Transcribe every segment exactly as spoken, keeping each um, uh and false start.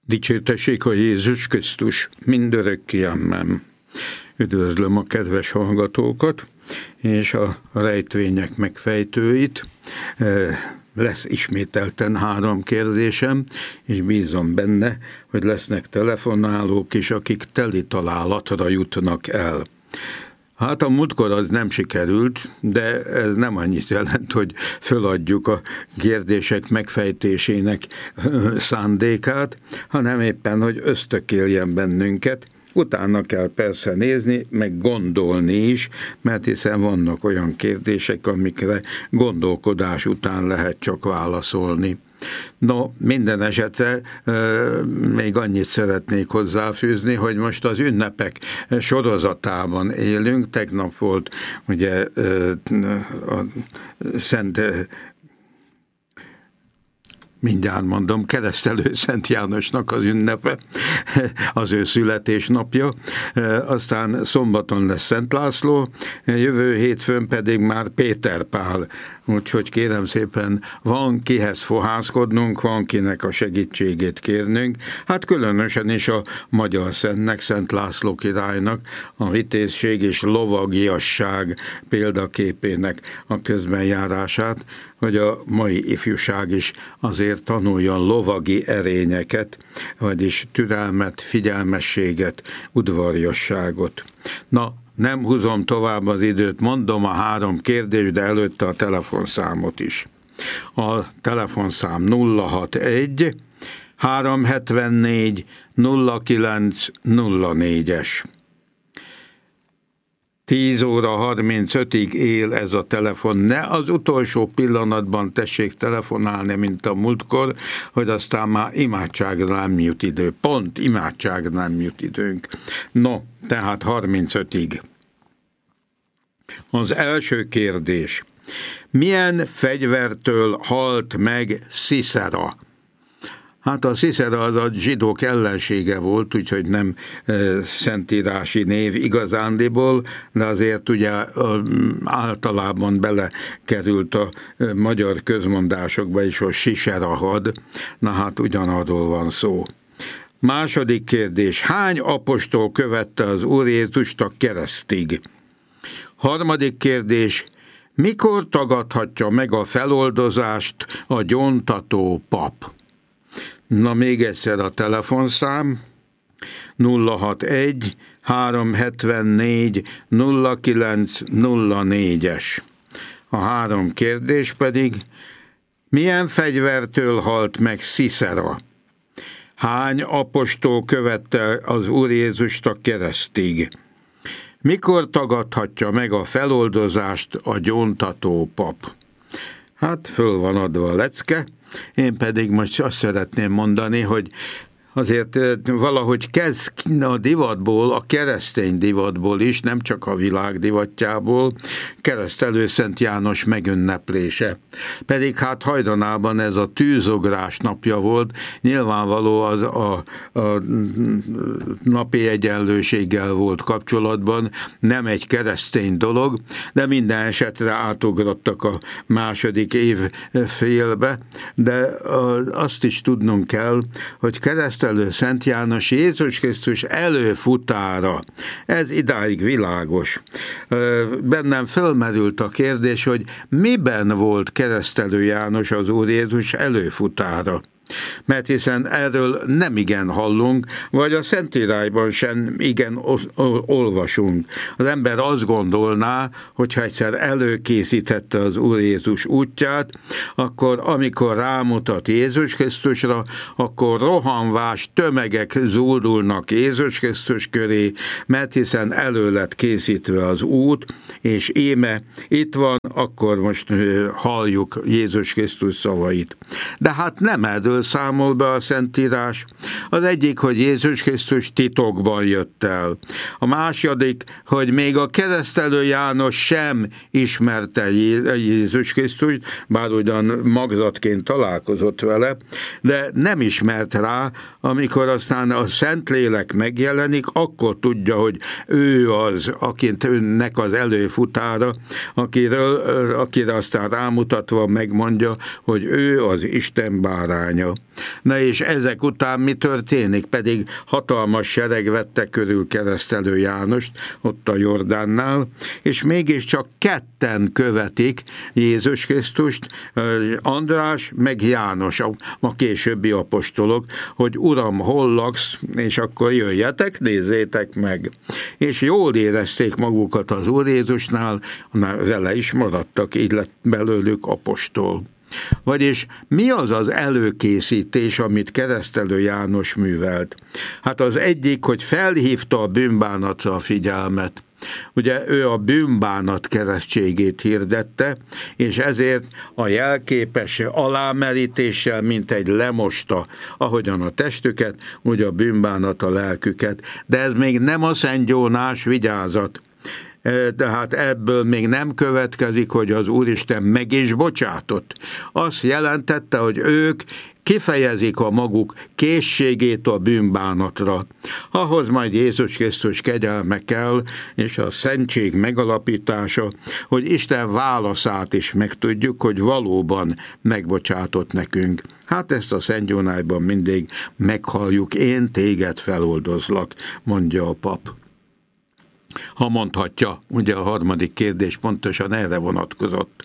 Dicsértessék a Jézus Krisztus mindörökké, amen. Üdvözlöm a kedves hallgatókat, és a rejtvények megfejtőit. Lesz ismételten három kérdésem, és bízom benne, hogy lesznek telefonálók is, akik teli találatra jutnak el. Hát a múltkor az nem sikerült, de ez nem annyit jelent, hogy föladjuk a kérdések megfejtésének szándékát, hanem éppen, hogy ösztökéljen bennünket. Utána kell persze nézni, meg gondolni is, mert hiszen vannak olyan kérdések, amikre gondolkodás után lehet csak válaszolni. No, minden esetre euh, még annyit szeretnék hozzáfűzni, hogy most az ünnepek sorozatában élünk. Tegnap volt ugye euh, a Szent mindjárt mondom, Keresztelő Szent Jánosnak az ünnepe, az ő születésnapja, aztán szombaton lesz Szent László, jövő hétfőn pedig már Péter Pál, úgyhogy kérem szépen, van kihez fohászkodnunk, van kinek a segítségét kérnünk, hát különösen is a magyar szentnek, Szent László királynak a vitézség és lovagiasság példaképének a közbenjárását, hogy a mai ifjúság is azért tanuljon lovagi erényeket, vagyis türelmet, figyelmességet, udvariasságot. Na, nem húzom tovább az időt, mondom a három kérdést, de előtte a telefonszámot is. A telefonszám nulla hatvanegy háromszázhetvennégy nulla kilenc nulla négyes. tíz óra harmincötig él ez a telefon. Ne az utolsó pillanatban tessék telefonálni, mint a múltkor, hogy aztán már imádságra nem jut idő. Pont imádságra nem jut időnk. No, tehát harmincötig. Az első kérdés. Milyen fegyvertől halt meg Sziszera? Hát a Sziszera az a zsidók ellensége volt, úgyhogy nem e, szentírási név igazándiból, de azért ugye e, általában belekerült a e, magyar közmondásokba is, hogy Sisera had, na hát ugyanarról van szó. Második kérdés. Hány apostol követte az Úr Jézust a keresztig? Harmadik kérdés. Mikor tagadhatja meg a feloldozást a gyóntató pap? Na még egyszer a telefonszám nulla hatvanegy háromszázhetvennégy nulla kilenc nulla négyes. A három kérdés pedig, milyen fegyvertől halt meg Sziszera? Hány apostol követte az Úr Jézust a keresztig? Mikor tagadhatja meg a feloldozást a gyóntató pap? Hát föl van adva a lecke. Én pedig most azt szeretném mondani, hogy azért valahogy kezd a divatból, a keresztény divatból is, nem csak a világ divatjából, Keresztelő Szent János megünneplése. Pedig hát hajdanában ez a tűzográs napja volt, nyilvánvaló az a, a napi egyenlőséggel volt kapcsolatban, nem egy keresztény dolog, de minden esetre átugrottak a második év félbe, de azt is tudnunk kell, hogy Keresztelő Szent János Jézus Krisztus előfutára. Ez idáig világos. Bennem fölmerült a kérdés, hogy miben volt Keresztelő János az Úr Jézus előfutára. Mert hiszen erről nem igen hallunk, vagy a Szentírásban sem igen olvasunk. Az ember azt gondolná, hogyha egyszer előkészítette az Úr Jézus útját, akkor amikor rámutat Jézus Krisztusra, akkor rohanvás tömegek zúdulnak Jézus Krisztus köré, mert hiszen elő lett készítve az út, és íme itt van, akkor most halljuk Jézus Krisztus szavait. De hát nem erről számol be a Szentírás. Az egyik, hogy Jézus Krisztus titokban jött el. A második, hogy még a Keresztelő János sem ismerte Jézus Krisztust, bár ugyan magzatként találkozott vele, de nem ismert rá, amikor aztán a Szentlélek megjelenik, akkor tudja, hogy ő az, akinek az előfutára, akiről, akire aztán rámutatva megmondja, hogy ő az Isten báránya. Na és ezek után mi történik? Pedig hatalmas sereg vette körül Keresztelő Jánost ott a Jordánnál, és mégiscsak ketten követik Jézus Krisztust, András meg János, a későbbi apostolok, hogy Uram, hol laksz, és akkor jöjjetek, nézzétek meg. És jól érezték magukat az Úr Jézusnál, vele is maradtak, így lett belőlük apostol. Vagyis mi az az előkészítés, amit Keresztelő János művelt? Hát az egyik, hogy felhívta a bűnbánatra a figyelmet. Ugye ő a bűnbánat keresztségét hirdette, és ezért a jelképes alámerítéssel mintegy lemosta, ahogyan a testüket, úgy a bűnbánat a lelküket. De ez még nem a szentgyónás, vigyázat. Tehát ebből még nem következik, hogy az Úristen meg is bocsátott. Azt jelentette, hogy ők kifejezik a maguk készségét a bűnbánatra. Ahhoz majd Jézus Krisztus kegyelme kell, és a szentség megalapítása, hogy Isten válaszát is megtudjuk, hogy valóban megbocsátott nekünk. Hát ezt a szentgyónásban mindig meghalljuk, én téged feloldozlak, mondja a pap. Ha mondhatja, ugye a harmadik kérdés pontosan erre vonatkozott.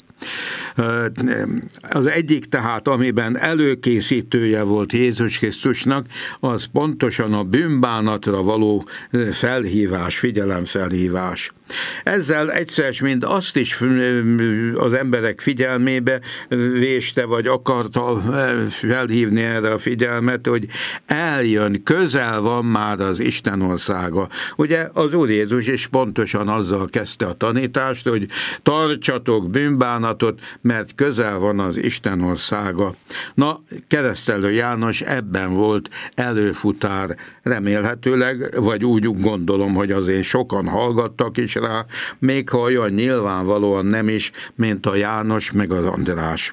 Az egyik tehát, amiben előkészítője volt Jézus Krisztusnak, az pontosan a bűnbánatra való felhívás, figyelemfelhívás. Ezzel egyszer mind azt is az emberek figyelmébe véste, vagy akarta felhívni erre a figyelmet, hogy eljön, közel van már az Isten országa. Ugye az Úr Jézus is pontosan azzal kezdte a tanítást, hogy tartsatok bűnbánatot, mert közel van az Isten országa. Na, Keresztelő János ebben volt előfutár, remélhetőleg, vagy úgy gondolom, hogy azért sokan hallgattak is rá, még ha olyan nyilvánvalóan nem is, mint a János meg az András.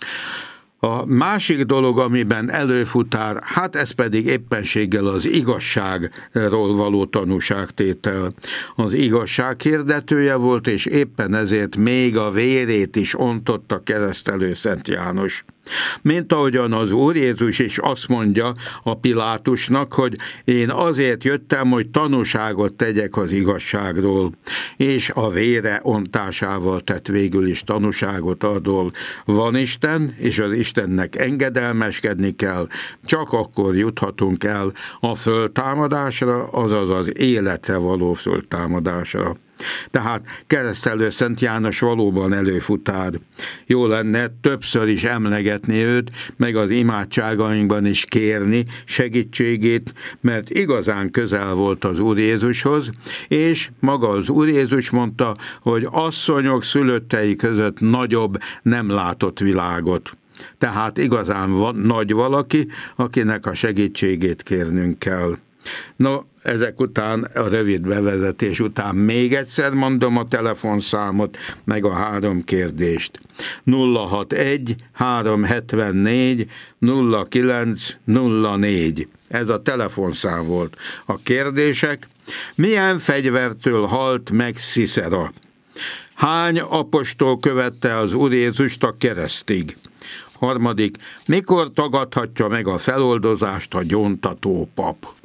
A másik dolog, amiben előfutár, hát ez pedig éppenséggel az igazságról való tanúságtétel. Az igazság hirdetője volt, és éppen ezért még a vérét is ontotta Keresztelő Szent János. Mint ahogyan az Úr Jézus is azt mondja a Pilátusnak, hogy én azért jöttem, hogy tanúságot tegyek az igazságról, és a vére ontásával tett végül is tanúságot arról. Van Isten, és az Istennek engedelmeskedni kell, csak akkor juthatunk el a föltámadásra, azaz az életre való föltámadásra. Tehát Keresztelő Szent János valóban előfutár. Jó lenne többször is emlegetni őt, meg az imádságainkban is kérni segítségét, mert igazán közel volt az Úr Jézushoz, és maga az Úr Jézus mondta, hogy asszonyok szülöttei között nagyobb nem látott világot. Tehát igazán van nagy valaki, akinek a segítségét kérnünk kell. No, ezek után, a rövid bevezetés után még egyszer mondom a telefonszámot, meg a három kérdést. nulla hatvanegy háromszázhetvennégy nulla kilenc nulla négy. Ez a telefonszám volt. A kérdések: milyen fegyvertől halt meg Sziszera? Hány apostol követte az Úr Jézust a keresztig? Harmadik, mikor tagadhatja meg a feloldozást a gyóntató pap?